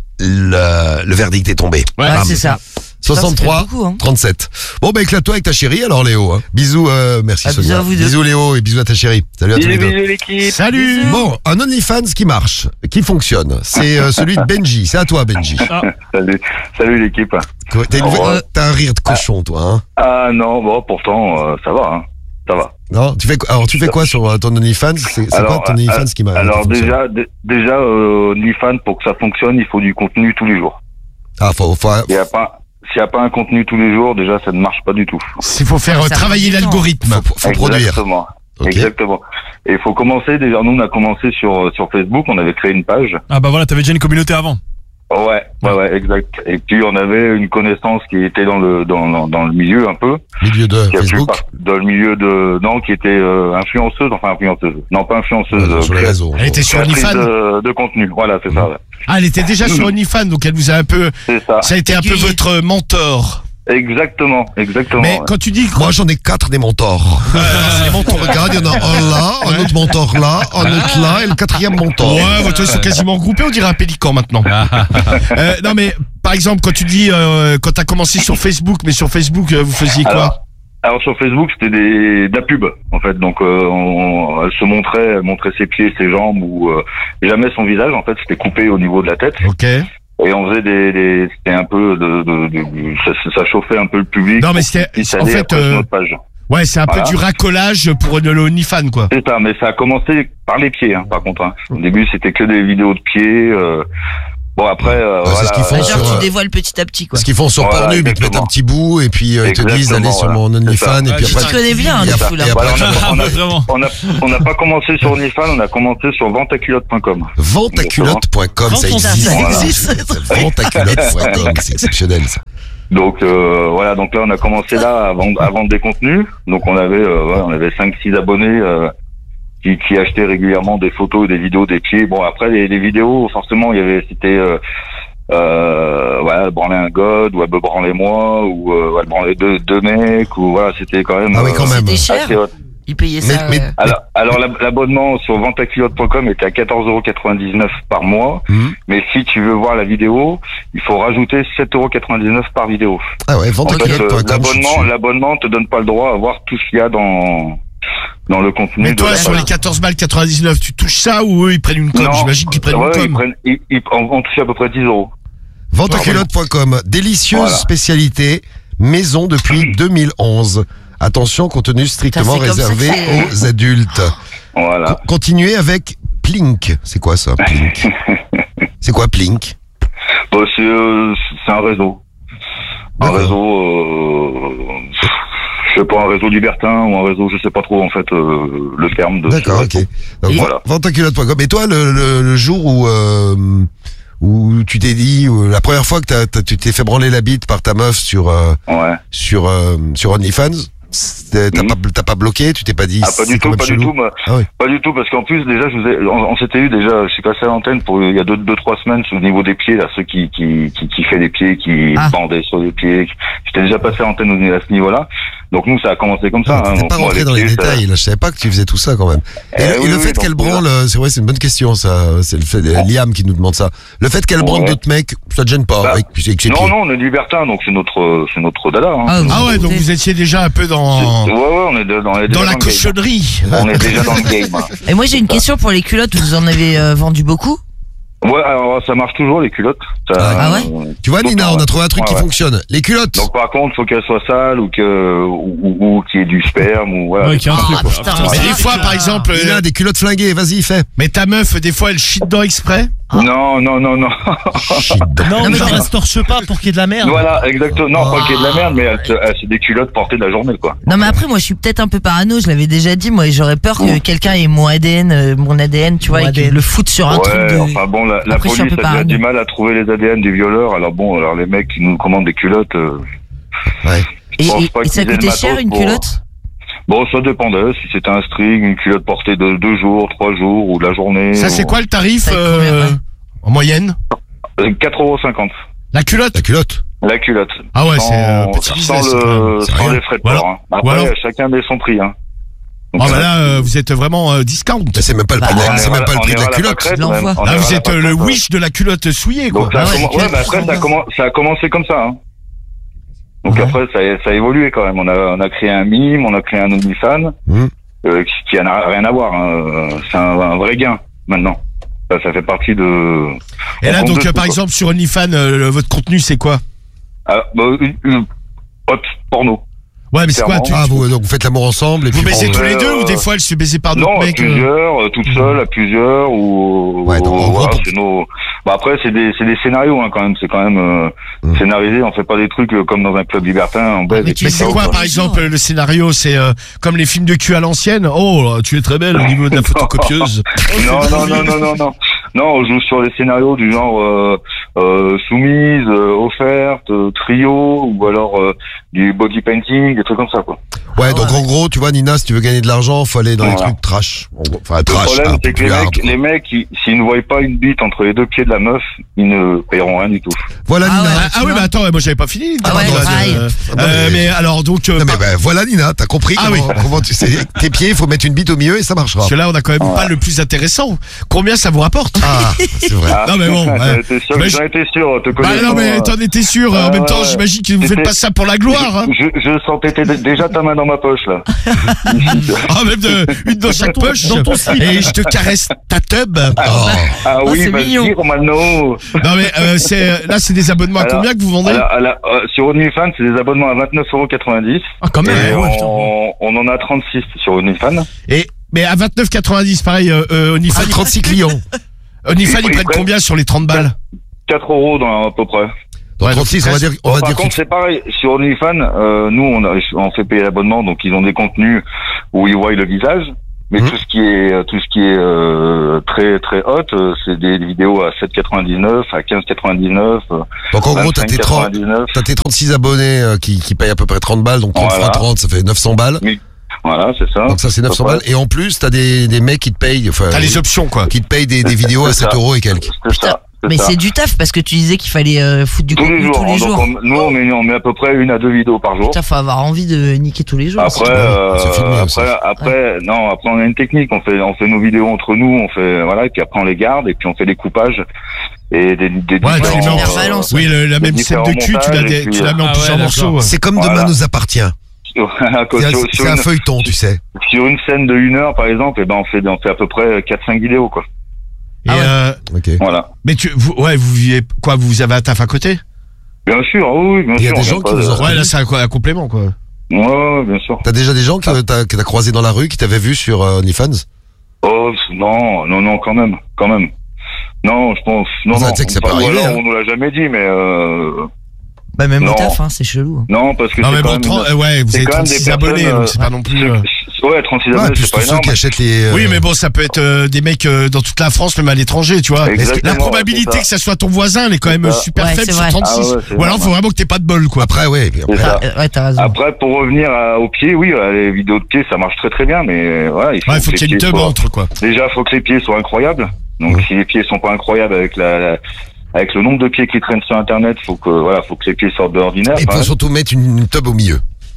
B: Le, le verdict est tombé.
C: Ouais,
D: Ouais,
B: Bam.
D: c'est ça. Putain, ça fait
B: soixante-trois,
D: beaucoup, hein.
B: trente-sept. Bon, bah éclate-toi avec ta chérie alors, Léo. Hein. Bisous, euh, merci
D: Ah, bisous
B: Sonia.
D: à vous deux.
B: Bisous Léo et bisous à ta chérie. Salut à tous
H: Bisous,
B: les deux.
H: bisous l'équipe.
C: Salut.
B: Bon, un OnlyFans qui marche, qui fonctionne, c'est euh, celui de Benji. C'est à toi, Benji.
I: Salut, salut l'équipe.
B: Quoi, T'as une
I: Au
B: voix-
I: revoir.
B: t'as un rire de cochon, toi. Hein.
I: Ah non, bon, pourtant, euh, ça va, hein. Ça va.
B: Non, tu fais quoi Alors, tu fais quoi sur euh, ton OnlyFans C'est c'est quoi ton OnlyFans qui marche
I: Alors déjà, d- déjà, euh, OnlyFans, pour que ça fonctionne, il faut du contenu tous les jours.
B: Ah, faut, faut,
I: Il y a pas, s'il n'y a pas un contenu tous les jours, déjà, ça ne marche pas du tout.
C: Il faut faire euh,
D: Ça
C: travailler
D: prend du temps.
C: l'algorithme.
B: faut, faut produire.
I: Exactement.
B: Ok.
I: Exactement. Et il faut commencer, déjà, nous, on a commencé sur, sur Facebook, on avait créé une page.
G: Ah bah voilà, t'avais déjà une communauté avant.
I: Ouais, ouais, ouais, exact. Et puis, on avait une connaissance qui était dans le, dans, dans, dans le milieu, un peu.
B: Milieu de
I: Qui a pu
B: Facebook,
I: par- dans le milieu de, non, qui était, euh, influenceuse, enfin, influenceuse. Non, pas influenceuse.
B: ouais,
I: euh,
B: sur les
I: cré-
B: réseaux.
C: Elle était sur
I: créatrice
C: OnlyFans.
I: de, de contenu. Voilà, c'est ça, ouais.
C: Ah, elle était déjà sur OnlyFans, donc elle vous a un peu,
I: C'est ça.
C: ça a été un peu
D: Aiguillé.
C: votre mentor.
I: Exactement, exactement.
C: Mais
I: ouais.
C: quand tu dis,
B: Moi, j'en ai quatre des mentors.
C: c'est les mentors.
B: Regarde, il y en a un là, un autre mentor là, un autre là, et le quatrième mentor.
C: Ouais, bah, toi, ils sont quasiment regroupés, on dirait un pélican maintenant. Euh, non mais, par exemple, quand tu dis, euh, quand t'as commencé sur Facebook, mais sur Facebook, euh, vous faisiez quoi?
I: Alors, alors sur Facebook, c'était des de la pub en fait. Donc euh, on, elle se montrait, elle montrait ses pieds, ses jambes ou euh, jamais son visage. En fait, c'était coupé au niveau de la tête.
C: Ok.
I: Et on faisait des, des c'était un peu de, de, de ça, ça chauffait un peu le public.
C: Non, mais
I: pour
C: c'était-
I: qu'ils puissent
C: en
I: aller
C: fait,
I: après sur
C: euh,
I: notre page.
C: Ouais, c'est un
I: Voilà.
C: peu du racolage pour le OnlyFans, quoi.
I: C'est ça, mais ça a commencé par les pieds, hein, par contre. Hein. Au début, c'était que des vidéos de pieds. Euh... Bon après, euh,
B: Bah, c'est
I: voilà.
B: ce qu'ils font
D: Bah,
B: sur,
D: genre,
B: euh,
D: tu dévoiles petit à petit, quoi.
B: Ce qu'ils font sur
I: Voilà,
B: Pornhub, ils te mettent
I: exactement.
B: un petit bout et puis euh, ils te disent
I: Exactement,
B: allez sur
I: voilà.
B: mon
I: C'est
B: OnlyFans
I: ça.
B: et puis
D: Tu
B: après.
D: te connais bien,
B: et
D: du
B: après-
D: coup, là.
B: et après,
I: Voilà,
B: tu-
I: on a-
G: Ah, vraiment.
I: On n'a on n'a pas commencé sur OnlyFans, on a commencé sur ventaculotte point com.
B: Ventaculotte point com, ça
D: Putain,
B: existe.
D: ça
I: Voilà.
D: existe.
B: Ventaculotte point com, c'est exceptionnel ça.
I: Donc euh, voilà, donc là on a commencé là à vendre, à vendre des contenus. Donc on avait euh, ouais, on avait cinq six abonnés euh, qui, qui achetaient régulièrement des photos, des vidéos, des pieds. Bon après les, les vidéos, forcément il y avait c'était euh, euh, voilà, branler un god ou elle me branler moi ou euh, elle branler deux deux mecs ou voilà, c'était quand même
B: Ah oui, quand
I: euh,
B: même.
D: C'était cher.
I: assez hot.
D: Ils payaient
B: Mais-
D: ça.
B: mais-
D: euh,
I: Alors, alors l'ab- l'abonnement sur ventaculotte point com était à quatorze euros quatre-vingt-dix-neuf par mois,
B: Mhm.
I: mais si tu veux voir la vidéo, il faut rajouter sept euros quatre-vingt-dix-neuf par vidéo.
B: Ah ouais,
I: En fait,
B: ventaculotte
I: euh,
B: point com. je suis
I: l'abonnement,
B: dessus.
I: l'abonnement te donne pas le droit à voir tout ce qu'il y a dans dans le contenu.
C: Mais
I: de
C: toi,
I: la
C: sur
I: page.
C: les quatorze balles quatre-vingt-dix-neuf, tu touches ça ou eux, ils prennent une com?
I: Non.
C: J'imagine qu'ils prennent
I: Ouais,
C: une
I: ils
C: com.
I: prennent, ils, ils- on, on touche à peu près dix euros.
B: Ventaculotte point com, délicieuse
I: Voilà.
B: spécialité, maison depuis deux mille onze. Attention, contenu strictement
D: Putain, c'est comme
B: réservé
D: ça que c'est-
B: aux adultes.
I: Voilà.
B: Co- Continuez avec Plink. C'est quoi ça, Plink C'est quoi Plink
I: Bon, c'est euh, c'est un réseau. Un
B: D'accord.
I: réseau, euh, je sais pas, un réseau libertin ou un réseau, je sais pas trop en fait euh, le terme de. ce
B: D'accord, ok.
I: réseau.
B: Donc,
I: Et-
B: voilà. Ventaculotte point com. Et toi, le, le, le jour où euh, où tu t'es dit, ou la première fois que t'as, t'as- tu t'es fait branler la bite par ta meuf sur euh,
I: Ouais.
B: sur euh, sur OnlyFans, c'était- t'as
I: Mhm.
B: pas t'as pas bloqué, tu t'es pas dit.
I: Ah, pas
B: c'est
I: du
B: quand
I: tout,
B: même
I: pas du
B: chelou.
I: tout, moi.
B: Ah oui.
I: Pas du tout, parce qu'en plus, déjà, je vous ai, on, on s'était eu déjà, je suis passé à l'antenne pour, il y a deux, deux, trois semaines, au niveau des pieds, là, ceux qui, qui, qui, qui fait les pieds, qui
D: Ah.
I: bandaient sur les pieds. J'étais déjà passé à l'antenne au- à ce niveau-là. Donc, nous, ça a commencé comme ça.
B: Ah,
I: hein.
B: t'es
I: Donc,
B: pas
I: moi,
B: rentré dans les
I: pieds, ça-
B: détails, là. Je savais pas que tu faisais tout ça quand même. Et,
I: Eh
B: le, et
I: oui,
B: le
I: oui,
B: fait
I: donc,
B: qu'elle
I: voilà.
B: branle, euh, c'est vrai, c'est une bonne question, ça. C'est le fait, euh, Liam qui nous demande ça. Le fait qu'elle branle
I: Ouais.
B: d'autres mecs, ça te gêne pas,
I: Bah,
B: avec, avec ses
I: Non,
B: pieds.
I: non, on est libertin, donc c'est notre, c'est notre dada, hein.
D: Ah,
C: Ah ouais, donc
D: écoutez.
C: vous étiez déjà un peu dans,
I: C'est- Ouais, ouais, on est de- dans, on est déjà
C: dans la
I: le game.
C: cochonnerie.
I: On est déjà dans le game. hein.
D: Et moi, j'ai une question pour les culottes. Vous en avez euh, vendu beaucoup?
I: Ouais, alors ça marche toujours les culottes. Ça,
D: Ah ouais
I: euh,
B: Tu vois,
I: donc,
B: Nina, on a
I: ouais.
B: trouvé un truc
I: Ouais,
B: qui
I: ouais.
B: fonctionne. Les culottes.
I: Donc par contre, faut qu'elle soit sale ou que ou, ou, ou qu'il y ait du sperme ou voilà.
G: Ouais, qu'il y a un truc, quoi.
D: putain,
C: Mais
D: ça,
C: des fois,
D: putain.
C: par exemple, euh,
B: Nina, des culottes flinguées, vas-y, fais.
C: mais ta meuf, des fois, elle chie dedans exprès.
I: Non, non, non, non.
J: Non, mais
D: mais
J: genre, elle se torche pas pour qu'il y ait de la merde.
I: Voilà, exactement. Non, pas qu'il y ait de la merde, mais elle, se- elle, c'est des culottes portées de la journée, quoi.
D: Non mais après moi je suis peut-être un peu parano, je l'avais déjà dit, moi j'aurais peur que quelqu'un ait mon A D N, euh, mon A D N, tu vois,
J: Mon
D: et qu'il
J: A D N.
D: le foute sur un truc
I: Ouais,
D: de...
I: enfin bon, la, la
D: Après, je suis
I: police
D: un
I: a
D: peu
I: déjà
D: parano.
I: du mal à trouver les A D N des violeurs. Alors bon, alors les mecs qui nous commandent des culottes, euh,
D: Et,
I: je pense
D: et-
I: pas
D: et ça
I: qu'ils aient le
D: coûtait
I: matos
D: cher une
I: pour-
D: culotte?
I: bon, ça dépendait. Si c'était un string, une culotte portée de deux jours, trois jours ou de la journée.
C: Ça, c'est
I: ou-
C: quoi le tarif
D: Ça coûte
C: euh,
D: combien, ouais
C: en moyenne?
I: Euh, quatre euros cinquante.
C: La culotte?
B: La culotte.
I: La culotte.
C: Ah ouais,
I: Sans-
C: c'est euh, petit
I: sans,
C: business. quand même.
I: le,
C: C'est
I: sans
C: rien.
I: les frais de
C: Ou alors-
I: port. Hein.
C: ou
I: Après,
C: alors-
I: chacun met son prix. Hein. Donc,
C: Ah bah
I: euh,
C: là, euh, vous êtes vraiment euh, discount.
B: Mais c'est même pas le
D: Bah,
B: prix, de la-
D: on
B: c'est
I: ira-
B: même pas le
I: on
B: prix de
I: ira
B: la
I: à
B: culotte.
I: pâquerette,
D: Je l'envoie.
I: même. On
C: Là,
I: ira
C: vous
I: à la
C: êtes euh, le
I: pâquerette, ouais.
C: wish de la culotte souillée, quoi.
I: Donc ça, a
D: Ah ouais,
I: commen-
D: quel
I: ouais, mais après, ça a,
D: scandale.
I: commen- ça a commencé comme ça. Hein. Donc
C: Ouais.
I: après, ça a, ça a évolué quand même. On a, on a créé un mime, on a créé un OnlyFans,
B: Mmh.
I: euh, qui, qui a na- rien à voir. Hein. C'est un, un vrai gain maintenant. Ça, ça fait partie de.
C: Et
I: on
C: là,
I: compte
C: donc,
I: dessus,
C: euh, par
I: quoi.
C: exemple, sur OnlyFans, euh, le- votre contenu, c'est quoi?
I: Ah, bah, une, une hot porno.
C: Ouais, mais c'est quoi?
I: Clairement.
C: Tu,
B: Ah, vous, donc vous faites l'amour ensemble et
C: vous
B: puis.
C: baisez
B: bon,
C: tous
I: euh,
C: les deux ou des fois elle se fait baiser par d'autres
I: Non, à
C: mecs? euh
I: plusieurs, euh, toute seule, à plusieurs, ou.
B: Ouais, donc, en
I: ou-
B: gros,
I: voilà,
B: pour-
I: c'est nos. Bah après, c'est des, c'est des scénarios hein, quand même. C'est quand même euh,
B: Mmh.
I: scénarisé. On fait pas des trucs euh, comme dans un club libertin. On baise
D: mais
I: et
D: tu
C: Mais
I: puis
C: c'est
I: ça,
C: quoi,
I: quoi.
C: par exemple, le scénario? C'est euh, comme les films de cul à l'ancienne? Oh, tu es très belle au niveau de la photocopieuse.
I: Non, non, non, non, non, non. Non, on joue sur des scénarios du genre euh, euh, soumise, euh, offerte, euh, trio, ou alors euh, du body painting, des trucs comme ça, quoi.
B: Ouais, donc
D: ouais.
B: en gros, tu vois, Nina, si tu veux gagner de l'argent, faut aller dans les
I: Voilà.
B: trucs trash. En gros, Enfin,
I: Le
B: trash,
I: problème,
B: un peu
I: c'est que les
B: plus hard.
I: mecs, les mecs, ils- s'ils ne voient pas une bite entre les deux pieds de la meuf, ils ne paieront rien du tout.
B: Voilà,
D: Ah
B: Nina.
D: ouais.
C: Ah, ah oui, mais attends, moi j'avais pas fini.
D: Ah ouais,
C: Pardon,
D: pareil.
C: euh,
B: Ah non,
C: euh,
B: mais-
C: mais alors, donc, euh,
B: Non, mais
C: par-
B: ben, voilà, Nina, t'as compris
C: Ah
B: comment, comment tu sais. Tes pieds, il faut mettre une bite au milieu et ça marchera.
C: parce que là, on a quand même pas le plus intéressant. Combien ça vous rapporte?
B: Ah, c'est vrai.
I: Ah,
C: Non, mais bon,
I: j'en
C: ouais.
I: étais sûr,
C: Mais
I: j'en
C: je-
I: étais sûr, te
C: Bah
I: connaissant.
C: non, mais
I: euh,
C: t'en étais sûr. En
I: Ah,
C: même temps,
I: ouais.
C: j'imagine que vous faites
I: C'était-
C: pas ça pour la gloire. Hein.
I: Je, je sentais t- déjà ta main dans ma poche, là.
C: Ah, même de, une dans chaque poche.
J: dans ton slip.
C: Et je te caresse ta tub.
B: Oh.
I: Ah
D: Oh,
I: oui,
D: c'est
I: vas-y,
D: mignon.
I: Romano.
C: Non, mais euh, c'est là, c'est des abonnements à
I: Alors,
C: combien que vous vendez?
I: Alors, alors, euh, sur OnlyFans, c'est des abonnements à vingt-neuf euros quatre-vingt-dix.
G: Ah, quand même.
I: Et
G: ouais, putain.
I: on, on en a trente-six sur OnlyFans.
C: Et mais à vingt-neuf quatre-vingt-dix, pareil, euh, euh, OnlyFans,
B: Ah, trente-six clients.
C: OnlyFans, ils
I: Ils
C: prennent
I: prennent-
C: combien sur les trente balles?
I: quatre euros dans, à peu près.
B: Donc
C: Ouais, donc
B: trente-six, on va dire, on
I: Bon,
B: va
I: par
B: dire.
I: contre,
B: que-
I: c'est pareil. Sur OnlyFans, euh, nous, on, a, on fait payer l'abonnement, donc ils ont des contenus où ils voient le visage. Mais
B: Mhm.
I: tout ce qui est tout ce qui est euh, très très hot, euh, c'est des vidéos à sept quatre-vingt-dix-neuf, à quinze quatre-vingt-dix-neuf, euh,
B: Donc en gros, t'as
I: vingt-cinq
B: tes trente,
I: quatre-vingt-dix-neuf.
B: t'as tes trente-six abonnés euh, qui, qui payent à peu près trente balles, donc trente
I: Voilà.
B: fois trente, ça fait neuf cents balles.
I: Voilà, c'est ça.
B: Donc ça, c'est neuf cents
I: À peu
B: balles. Et en plus, t'as des, des mecs qui te payent, enfin,
C: T'as les options, quoi.
B: qui te payent des, des vidéos à
I: C'est ça.
B: sept euros et quelques.
I: C'est ça.
D: Mais
I: ça.
D: c'est du taf parce que tu disais qu'il fallait euh, foutre du
I: tous les
D: contenu
I: jours.
D: tous les
I: hein. Donc,
D: jours.
I: on- nous, on met, on met à peu près une à deux vidéos par jour.
D: Putain, faut avoir envie de niquer tous les jours.
I: Après,
D: aussi.
I: euh,
B: c'est filmé aussi.
I: après, après, non, après on a une technique. On fait, on fait nos vidéos entre nous. On fait, voilà, et puis après on les garde et puis on fait des coupages et des, des
C: Ouais, tu
I: différents,
C: les mets en
D: Faire balance,
C: Oui, le- la
I: des
C: même scène de
I: différents
C: cul, tu la,
I: montages,
C: dé-
I: et puis,
C: tu la mets en
G: ah ouais,
C: plusieurs
G: d'accord.
C: morceaux.
B: C'est comme
I: Voilà.
B: Demain nous appartient.
I: sur,
B: C'est un,
I: sur,
B: c'est un
I: une,
B: feuilleton, tu sais.
I: sur une scène de une heure, par exemple, et ben on fait, on fait à peu près quatre cinq vidéos, quoi.
C: Et,
D: Ah ouais.
C: euh,
B: Ok.
I: Voilà.
C: mais tu, vous, ouais, vous vivez quoi? Vous avez un taf à côté?
I: Bien sûr, ah oui, bien
B: Il y a
I: sûr.
B: des
I: on
B: gens
I: vient
B: qui
I: pas
B: vous
I: de-
B: ont-
C: Ouais, là, c'est un, quoi, un complément, quoi.
I: Ouais, ouais, bien sûr.
B: T'as déjà des gens que t'as, que t'as croisés dans la rue, qui t'avaient vu sur euh, OnlyFans?
I: Oh non, non, non, quand même, quand même. Non, je pense, non,
B: Ça,
I: non.
B: tu sais que ça
I: Enfin,
B: peut
I: ou
B: arriver,
I: alors,
B: hein.
I: on nous l'a jamais dit, mais euh,
D: Bah même au
I: non.
D: taf, hein, c'est chelou.
I: non, parce que
C: Non,
I: c'est
C: mais
I: quand
C: bon,
I: même-
C: trente euh, ouais, vous
I: c'est
C: avez
I: quand même des
C: trente-six
I: personnes,
C: abonnés,
I: euh,
C: donc c'est pas non plus. euh,
I: Ouais, trente-six
B: Ouais,
I: abonnés,
B: plus
I: c'est
B: tous
I: pas
B: ceux
I: énorme.
B: qui achètent les. euh,
C: Oui, mais bon, ça peut être euh, des mecs euh, dans toute la France, même à l'étranger, tu vois.
I: Exactement,
C: La probabilité
I: c'est ça.
C: que ça soit ton voisin, elle est quand même
I: C'est ça.
C: super
D: Ouais,
C: faible
D: c'est
C: sur
D: vrai.
C: trente-six.
I: Ah ouais, c'est
C: Ou alors,
I: vrai.
C: faut vraiment que t'aies pas de bol, quoi.
B: Après, ouais. puis
I: C'est
B: après,
I: ça.
D: Ah, ouais, t'as raison.
I: Après, pour revenir à- au pied, oui, euh, les vidéos de pied, ça marche très très bien, mais euh, voilà, il faut,
C: Ouais, faut
I: que
C: qu'il y ait
I: les
C: une
I: pieds
C: teub
I: soient-
C: entre, quoi.
I: Déjà, faut que les pieds soient incroyables. Donc,
B: Ouais.
I: si les pieds sont pas incroyables avec la, la- avec le nombre de pieds qui traînent sur Internet, faut que voilà, faut que les pieds sortent de l'ordinaire.
B: Et
I: quand
B: faut
I: même.
B: surtout mettre une, une tub au milieu.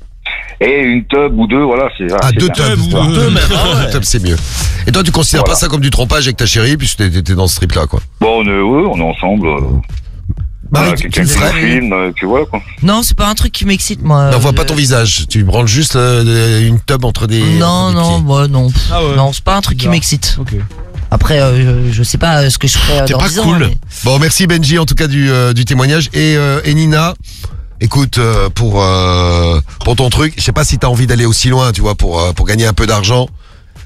I: Et une tub ou deux, voilà, c'est. voilà,
B: Ah,
I: c'est
B: deux
I: bien.
B: tubs.
G: ou deux, mais- ah ouais.
B: Deux tubs, c'est mieux. Et toi, tu considères
I: Voilà.
B: pas ça comme du trompage avec ta chérie, puisque t'es, t'es dans ce trip-là, quoi.
I: Bon, on est, ouais, on est ensemble. euh,
B: Marie,
I: voilà,
B: tu, tu
I: quelqu'un
B: le
I: qui
B: ferais?
I: nous filme, euh, puis voilà, quoi.
D: Non, c'est pas un truc qui m'excite moi.
B: N'envoie pas
D: Euh,
B: ton visage. Tu branles juste euh, une tub entre des.
D: Non,
B: entre des
D: non,
B: pieds.
D: bah, non.
G: Ah ouais.
D: Non, c'est pas un truc qui
G: Bizarre.
D: m'excite.
G: Ok.
D: Après, euh, je, je sais pas euh, ce que je ferais euh,
C: T'es
D: dans
C: pas
D: dix ans.
C: cool.
D: mais-
B: Bon, merci Benji, en tout cas, du, euh, du témoignage. Et, euh, et Nina, écoute, euh, pour, euh, pour ton truc, je sais pas si t'as envie d'aller aussi loin, tu vois, pour, euh, pour gagner un peu d'argent.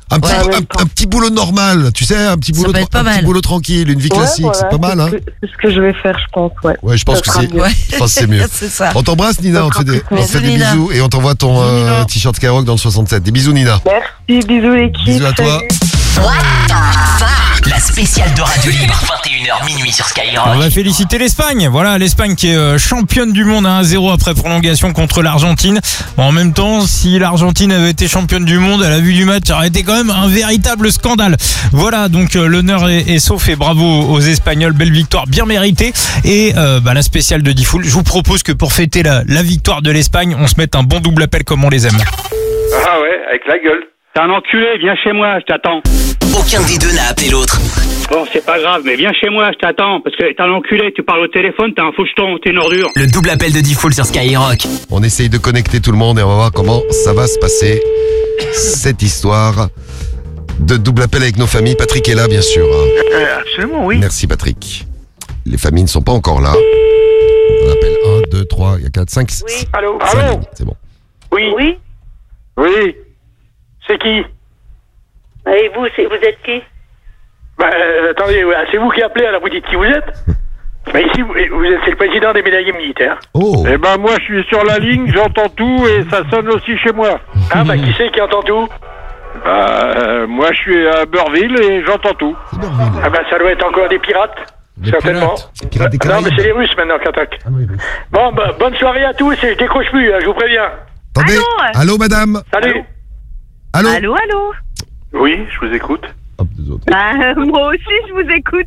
B: Un petit,
D: Ouais.
B: un, un petit boulot normal, tu sais, un petit
D: Ça
B: boulot,
D: peut être pas
B: un petit
D: mal.
B: boulot tranquille, une vie
E: Ouais,
B: classique,
E: voilà,
B: c'est pas mal, hein.
E: ce que- C'est ce que je vais faire, je pense, ouais.
B: Ouais, je pense
E: Ça
B: que
E: sera
B: c'est,
E: mieux.
D: Ouais.
B: je pense que c'est mieux.
D: C'est ça.
B: On t'embrasse, Nina, on te fait des, on te fait
D: Bisous,
B: des
D: Nina.
B: bisous et on t'envoie ton euh, t-shirt Skyrock dans le soixante-sept. Des bisous, Nina.
E: Merci, bisous l'équipe.
B: Bisous à toi.
E: salut.
K: La spéciale de Radio Libre, vingt et une heures minuit sur
L: On
K: Skyrock.
L: va féliciter l'Espagne. Voilà, l'Espagne qui est euh, championne du monde à un zéro après prolongation contre l'Argentine. Bon, en même temps, si l'Argentine avait été championne du monde à la vue du match, ça aurait été quand même un véritable scandale. Voilà, donc euh, l'honneur est, est sauf et bravo aux Espagnols. Belle victoire bien méritée. Et euh, bah, la spéciale de Diffoul, je vous propose que pour fêter la, la victoire de l'Espagne, on se mette un bon double appel comme on les aime.
M: Ah ouais, avec la gueule. T'es un enculé, viens chez moi, je t'attends.
K: Aucun des deux n'a appelé l'autre.
M: Bon, c'est pas grave, mais viens chez moi, je t'attends. Parce que t'es un enculé, tu parles au téléphone, t'es un foucheton, t'es une ordure.
K: Le double appel de Diffoul sur Skyrock.
B: On essaye de connecter tout le monde et on va voir comment ça va se passer. Cette histoire de double appel avec nos familles. Patrick est là, bien sûr.
M: Euh, absolument, oui.
B: Merci, Patrick. Les familles ne sont pas encore là. On appelle un, deux, trois, il y a quatre, cinq, six.
M: Oui, allô,
B: cinq
M: allô.
B: lignes, c'est bon.
M: Oui. Oui. Oui. C'est qui?
N: Et vous, c'est- vous êtes qui?
M: Bah, euh, attendez, ouais, c'est vous qui appelez, alors vous dites qui vous êtes? Bah ici, vous, vous êtes, c'est le président des médaillés militaires.
B: Oh.
M: Eh ben moi, je suis sur la ligne, j'entends tout et ça sonne aussi chez moi. Ah bah qui c'est qui entend tout? Bah, euh, moi je suis à Beurville et j'entends tout.
B: C'est Beurville.
M: Ah bah ça doit être encore des pirates,
B: Des
M: certainement.
B: pirates. Des pirates des
M: non mais
B: Caraïbes.
M: c'est les Russes maintenant qui attaquent.
B: Ah oui, oui.
M: Bon, bah, bonne soirée à tous et je décroche plus, hein, je vous préviens.
B: Attendez. Allô, madame.
M: Salut.
B: Allô.
N: Allô, allô?
M: Oui, je vous écoute.
B: Hop, deux autres.
N: Bah, euh, moi aussi, je vous écoute.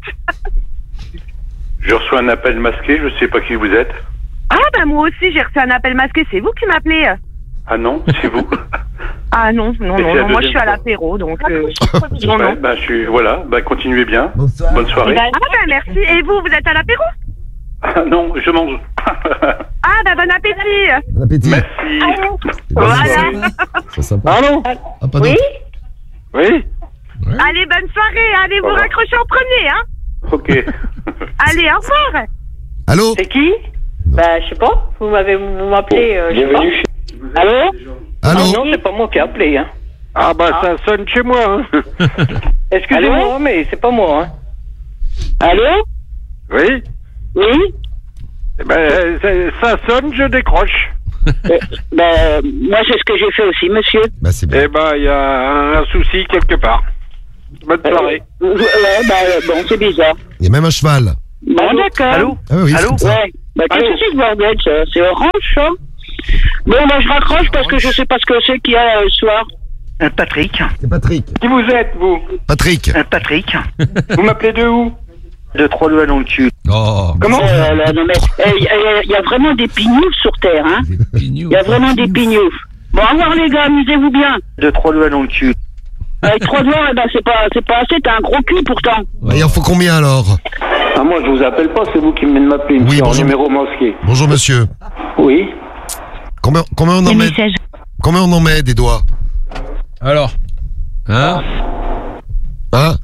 M: Je reçois un appel masqué, je sais pas qui vous êtes.
N: Ah, bah, moi aussi, j'ai reçu un appel masqué. C'est vous qui m'appelez?
M: Ah non, c'est vous.
N: Ah, non, non,
M: Et
N: non,
M: c'est la
N: non, moi, je
M: deuxième
N: suis à
M: fois.
N: l'apéro, donc. Euh, non,
M: Ouais,
N: non.
M: bah, je suis, voilà, bah, continuez bien.
B: Bonsoir.
M: Bonne soirée.
N: Ah, bah, merci. Et vous, vous êtes à l'apéro?
M: Ah, non, je mange.
N: Ah, bah, bon appétit.
B: Bon appétit.
M: Merci.
N: Voilà.
B: C'est sympa.
M: Allô?
B: Ah, pas
N: Oui?
B: d'autre.
M: Oui?
N: Allez, bonne soirée. Allez, vous
M: Voilà.
N: raccrochez en premier, hein.
M: Ok.
N: Allez, au revoir.
B: Allô.
N: C'est qui? Bah, je sais pas. Vous m'avez, vous m'appelez, euh, je sais pas.
M: Bienvenue chez...
N: Allô?
B: Allô.
N: Ah, non, c'est pas moi qui ai appelé, hein.
M: Ah bah ça sonne chez moi. Hein.
N: Excusez-moi, mais c'est pas moi, hein. Allô?
M: Oui?
N: Oui?
M: Eh ben, c'est- ça sonne, je décroche.
N: Ben, moi, c'est ce que j'ai fait aussi, monsieur.
B: Bah, c'est bien.
M: Eh ben, il y a un souci quelque part. Bonne soirée.
N: Euh, ouais, bah, euh, bon, c'est bizarre.
B: Il y a même un cheval.
N: Bon, d'accord.
M: Allô?
B: Ah oui, c'est comme ça.
N: Ouais. Bah, qu'est-ce que c'est ce bordel, ça? C'est orange, ça? Bon, moi, je raccroche parce que je sais pas ce que c'est qu'il y a euh, ce soir.
M: Patrick.
B: C'est Patrick.
M: Qui vous êtes, vous?
B: Patrick.
M: Patrick. Vous m'appelez de où? De trois doigts dans le cul.
B: Oh.
M: Comment?
N: Euh, là, non, mais il y, y a vraiment des pignoufs sur Terre, hein? Il y a vraiment des pignoufs. Bon, au revoir, les gars, amusez-vous bien.
M: De trois doigts dans le cul.
N: Avec trois doigts, eh ben, c'est pas, c'est pas assez, t'as un gros cul pourtant.
B: Bah, il en faut combien alors?
M: Ah, moi, je vous appelle pas, c'est vous qui venez de m'appeler.
B: Oui,
M: en
B: bonjour.
M: numéro masqué.
B: Bonjour monsieur.
M: Oui.
B: Combien, combien on en met? Combien on en met des doigts?
A: Alors. Hein?
B: Hein?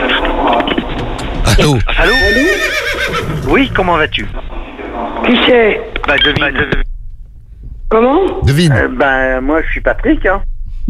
B: Allô?
M: Allô? Oui, comment vas-tu? Qui c'est? Bah, devine.
E: Comment?
B: Devine.
M: Euh, ben, moi, je suis Patrick, hein.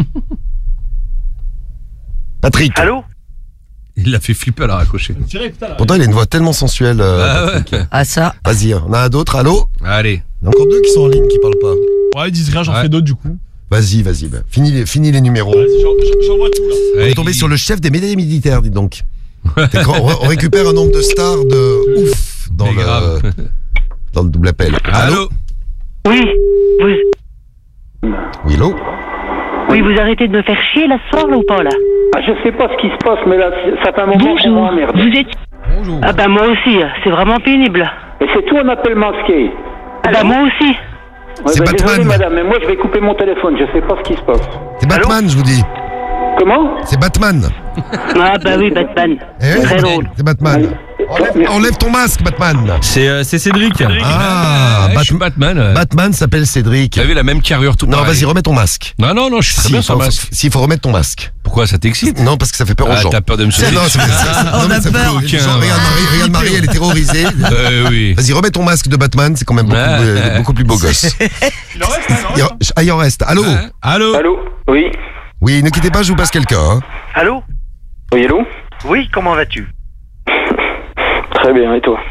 B: Patrick.
M: Allô?
A: Il l'a fait flipper à la raccrocher.
B: Pourtant, il a une voix tellement sensuelle. euh,
A: Ah ouais.
B: Patrick.
D: Ah, ça.
B: Vas-y, on a un d'autre. Allô?
A: Allez.
B: Il y en a encore deux qui sont en ligne qui parlent pas.
G: Ouais, ils disent rien, j'en
A: Ouais.
G: fais d'autres du coup.
B: Vas-y, vas-y. Bah, finis, les, finis les numéros.
G: Vas-y, j'en- j'en- j'envoie tout là.
B: On
A: Ouais,
B: est tombé
A: il-
B: sur le chef des médailles militaires, dis donc. T'es quand- on, on récupère un nombre de stars de ouf dans
A: Mais
B: le,
A: grave.
B: dans le double appel.
A: Allô?
N: Oui, vous,
B: Oui, allô?
N: oui, vous arrêtez de me faire chier là ce soir, là, ou pas, là?
M: Ah, je sais pas ce qui se passe, mais là, ça fait un moment qu'on m'emmerde.
N: vous êtes...
A: Bonjour.
N: Ah, bah, moi aussi, c'est vraiment pénible.
M: Et c'est tout un appel masqué.
N: Ah, bah, moi aussi.
M: Ouais,
B: C'est
M: bah,
B: Batman.
M: Désolé, madame, mais moi, je vais couper mon téléphone, je sais pas ce qui se passe.
B: C'est Batman, je vous dis.
M: Comment?
B: C'est Batman.
N: Ah, bah oui, Batman.
B: Eh ouais,
N: Très
B: c'est-
N: drôle.
B: C'est Batman. Enlève, enlève ton masque, Batman.
G: C'est euh, c'est Cédric.
B: Ah,
A: Ouais,
B: Bat-
A: je suis Batman. ouais.
B: Batman s'appelle Cédric.
A: T'avais la même carrure tout
B: Non,
A: pareil.
B: vas-y, remets ton masque.
A: Non, non, non, je suis très
B: Si,
A: bien sans
B: faut-
A: masque.
B: S'il faut remettre ton masque.
A: Pourquoi ça t'excite?
B: Non, parce que ça fait peur aux
A: Ah,
B: gens.
A: t'as peur de me sauver?
B: Non, ça fait- ça- ça- non,
D: On
B: mais
D: a
B: ça fait-
D: peur.
B: les gens- Regarde Marie, regarde Marie, elle est terrorisée.
A: Euh, oui.
B: Vas-y, remets ton masque de Batman, c'est quand même beaucoup,
A: Ah.
B: euh, beaucoup plus beau gosse.
G: Il en reste, il en
B: Il
G: reste.
B: en- Ah, il en reste. Allô?
A: Hein?
G: Allô?
M: Allô? Oui.
B: Oui, ne quittez pas, je vous passe quelqu'un. Hein.
O: Allô?
P: Oui, allô?
O: Oui, comment vas-tu?
P: Très bien, et toi?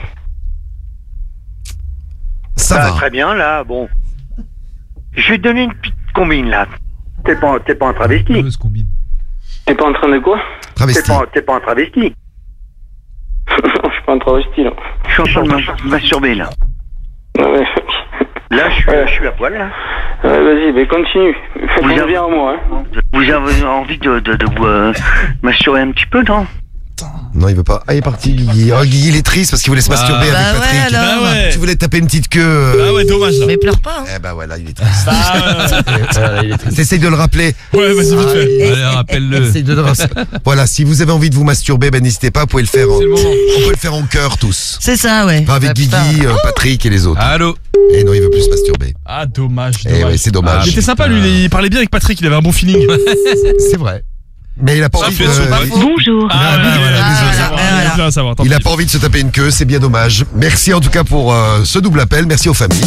B: Ça
O: bah,
B: va.
O: Très bien, là, bon. Je vais te donner une petite combine, là. T'es pas, t'es pas un travesti.
P: T'es pas en train de quoi?
B: Travesti.
O: T'es pas, t'es pas un travesti.
P: Je suis pas un travesti, là.
O: Je suis en train de me masturber, là.
P: Ah ouais.
O: Là, je suis, je suis à poil, là.
P: Ouais, vas-y, mais continue.
O: Vous
P: Faites
O: avez-
P: bien à moi, hein.
O: Vous avez envie de, de, de vous euh, masturber un petit peu, non?
B: Non, il veut pas. Ah, il est parti, Guigui. Oh, Guigui, il est triste parce qu'il voulait se masturber
D: Bah
B: avec
D: ouais,
B: Patrick.
D: alors. Bah ouais.
B: Tu voulais taper une petite queue. euh,
G: Ah ouais, dommage là.
D: Mais pleure pas. Hein.
B: Eh bah voilà, il est triste.
G: Ah,
B: Voilà, il est triste. T'essayes de le rappeler.
G: ouais, vas-y, vite fait.
D: Et-
A: Allez, rappelle-le.
B: Essaye de- Voilà, si vous avez envie de vous masturber, ben n'hésitez pas, vous pouvez le faire. En...
G: C'est le moment.
B: On peut le faire en chœur tous.
D: C'est ça, ouais.
B: Pas avec
D: Bah,
B: Guigui,
D: putain.
B: euh, Patrick et les autres.
A: Allô?
B: Et non, il veut plus se masturber.
G: Ah, dommage,
B: Eh
G: dommage.
B: ouais, c'est
G: Il
B: dommage.
G: était sympa, lui, il parlait bien avec Patrick, il avait un bon feeling.
B: C'est vrai. Mais il a pas
A: Ça
B: envie
A: fait
B: de.
A: son
B: il-
A: pote.
N: Bonjour.
G: Ah,
B: bah,
G: ouais,
B: voilà,
G: ouais,
B: désolé.
G: ouais,
D: Ah,
G: ouais,
D: voilà.
G: ouais, ouais, savoir, tant
B: Il a
G: pis.
B: pas envie de se taper une queue, c'est bien dommage. Merci en tout cas pour euh, ce double appel. Merci aux familles.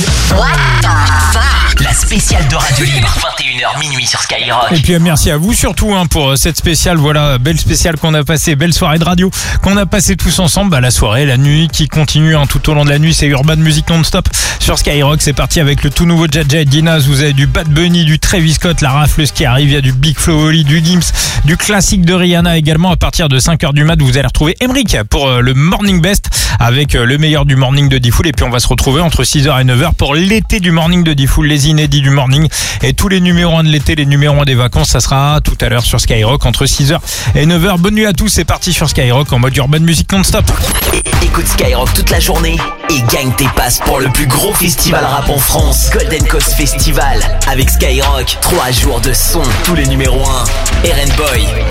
K: La spéciale de Radio Libre, vingt et une heures minuit sur Skyrock.
L: Et puis euh, merci à vous surtout hein, pour euh, cette spéciale, voilà, belle spéciale qu'on a passée, belle soirée de radio qu'on a passé tous ensemble, bah, la soirée, la nuit qui continue hein, tout au long de la nuit, c'est Urban Music non-stop sur Skyrock, c'est parti avec le tout nouveau Jaja et Dinaz, vous avez du Bad Bunny, du Travis Scott, la rafleuse qui arrive, il y a du Big Flo Oli, du Gims, du classique de Rihanna également, à partir de cinq heures du mat, vous allez retrouver Emric pour euh, le Morning Best avec euh, le meilleur du Morning de D-Fool et puis on va se retrouver entre six heures et neuf heures pour l'été du Morning de D-Fool, les inédits du Morning et tous les numéros un de l'été, les numéros un des vacances, ça sera tout à l'heure sur Skyrock entre six heures et neuf heures. Bonne nuit à tous, c'est parti sur Skyrock en mode Urban Music non-stop.
K: Écoute Skyrock toute la journée et gagne tes passes pour le plus gros festival rap en France, Golden Coast Festival. Avec Skyrock, trois jours de son, tous les numéros un. R and Boy,